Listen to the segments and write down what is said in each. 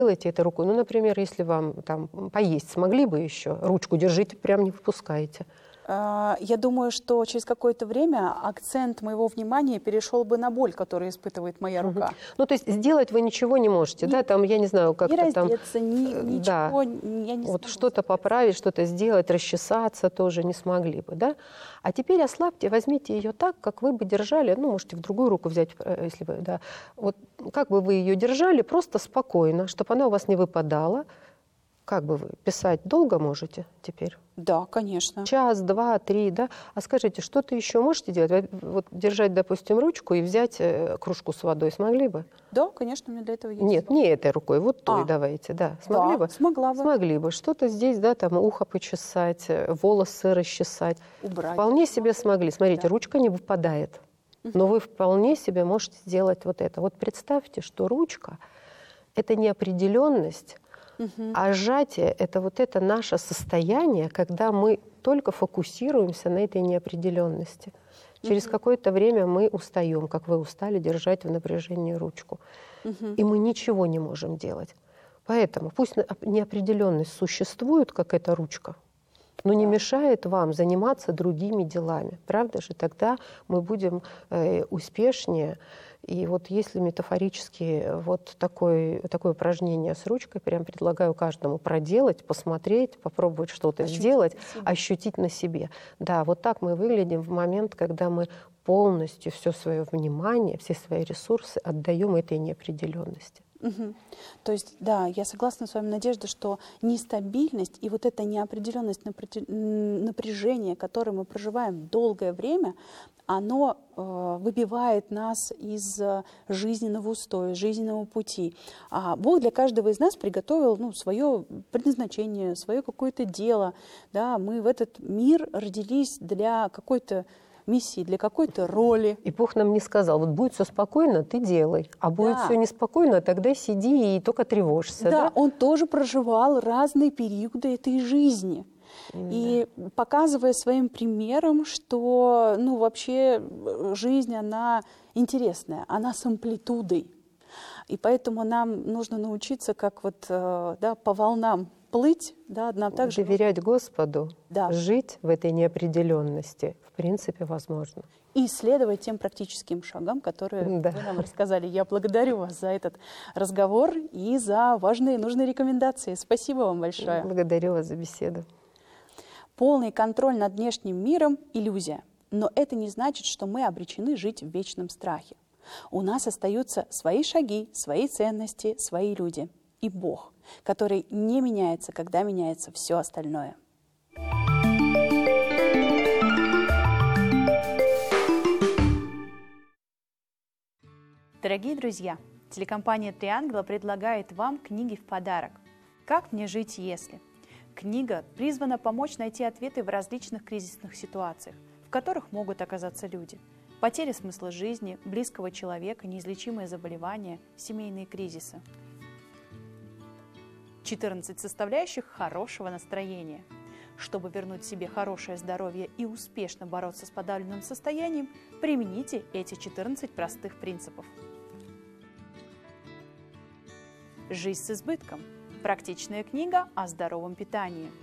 делаете этой рукой. Ну, например, если вам там поесть смогли бы еще, ручку держите, прям не выпускаете. Я думаю, что через какое-то время акцент моего внимания перешел бы на боль, которую испытывает моя рука. Ну, то есть сделать вы ничего не можете, да? Там, я не знаю, как-то там... Не раздеться, ничего, да, я не вот смогу что-то поправить, что-то сделать, расчесаться тоже не смогли бы, да? А теперь ослабьте, возьмите ее так, как вы бы держали, ну, можете в другую руку взять, если вы, да. Вот как бы вы ее держали, просто спокойно, чтобы она у вас не выпадала. Как бы вы писать долго можете теперь? Да, конечно. Час, два, три, да? А скажите, что-то еще можете делать? Вот держать, допустим, ручку и взять кружку с водой смогли бы? Да, конечно, у меня для этого есть. Нет, не этой рукой, вот той давайте, да. Смогли бы? Смогла бы. Смогли бы. Что-то здесь, да, там ухо почесать, волосы расчесать. Убрать. Вполне себе смогли. Смотрите, ручка не выпадает. Но вы вполне себе можете сделать вот это. Вот представьте, что ручка – это неопределенность, а сжатие – это вот это наше состояние, когда мы только фокусируемся на этой неопределенности. Через какое-то время мы устаем, как вы устали держать в напряжении ручку. И мы ничего не можем делать. Поэтому пусть неопределенность существует, как эта ручка, но не мешает вам заниматься другими делами. Правда же? Тогда мы будем успешнее. И вот если метафорически вот такое упражнение с ручкой, прям предлагаю каждому проделать, посмотреть, попробовать что-то сделать, ощутить на себе. Да, вот так мы выглядим в момент, когда мы полностью все свое внимание, все свои ресурсы отдаем этой неопределенности. То есть, да, я согласна с вами, Надежда, что нестабильность и вот эта неопределенность, напряжение, которое мы проживаем долгое время, оно выбивает нас из жизненного устоя, жизненного пути. А Бог для каждого из нас приготовил свое предназначение, свое какое-то дело. Да, мы в этот мир родились для какой-то миссии, для какой-то роли. И Бог нам не сказал, вот будет все спокойно, ты делай, а будет все неспокойно, тогда сиди и только тревожься. Да, Он тоже проживал разные периоды этой жизни. И показывая своим примером, что вообще жизнь, она интересная, она с амплитудой. И поэтому нам нужно научиться как по волнам плыть, нам также доверять Господу, да, жить в этой неопределенности, в принципе, возможно. И следовать тем практическим шагам, которые вы нам рассказали. Я благодарю вас за этот разговор и за важные и нужные рекомендации. Спасибо вам большое. Благодарю вас за беседу. Полный контроль над внешним миром – иллюзия. Но это не значит, что мы обречены жить в вечном страхе. У нас остаются свои шаги, свои ценности, свои люди. И Бог, который не меняется, когда меняется все остальное. Дорогие друзья, телекомпания «Три ангела» предлагает вам книги в подарок. «Как мне жить, если?». Книга призвана помочь найти ответы в различных кризисных ситуациях, в которых могут оказаться люди. Потеря смысла жизни, близкого человека, неизлечимые заболевания, семейные кризисы. 14 составляющих хорошего настроения. Чтобы вернуть себе хорошее здоровье и успешно бороться с подавленным состоянием, примените эти 14 простых принципов. «Жизнь с избытком». Практичная книга о здоровом питании.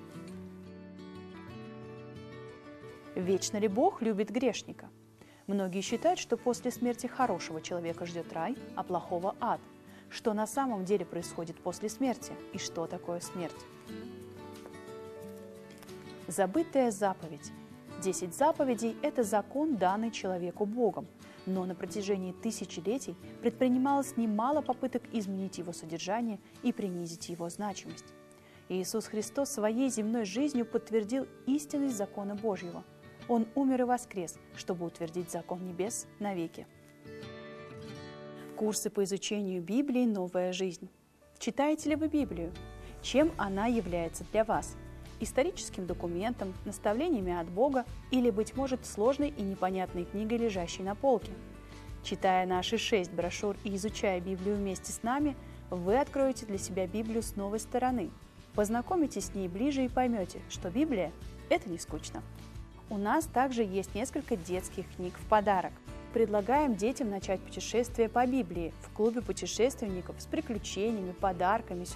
Вечно ли Бог любит грешника? Многие считают, что после смерти хорошего человека ждет рай, а плохого – ад. Что на самом деле происходит после смерти и что такое смерть? Забытая заповедь. 10 заповедей – это закон, данный человеку Богом. Но на протяжении тысячелетий предпринималось немало попыток изменить его содержание и принизить его значимость. Иисус Христос своей земной жизнью подтвердил истинность закона Божьего. Он умер и воскрес, чтобы утвердить закон небес навеки. Курсы по изучению Библии «Новая жизнь». Читаете ли вы Библию? Чем она является для вас? Историческим документом, наставлениями от Бога или, быть может, сложной и непонятной книгой, лежащей на полке. Читая наши 6 брошюр и изучая Библию вместе с нами, вы откроете для себя Библию с новой стороны. Познакомитесь с ней ближе и поймете, что Библия – это не скучно. У нас также есть несколько детских книг в подарок. Предлагаем детям начать путешествие по Библии в клубе путешественников с приключениями, подарками,